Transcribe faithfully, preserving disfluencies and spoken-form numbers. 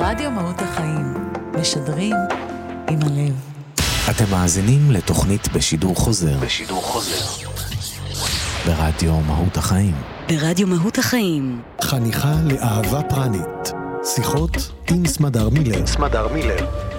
רדיו מהות החיים, משדרים עם הלב. אתם מאזינים לתוכנית בשידור חוזר. בשידור חוזר. ברדיו מהות החיים. ברדיו מהות החיים. חניכה לאהבה פרנית. שיחות עם סמדר מילר. סמדר מילר.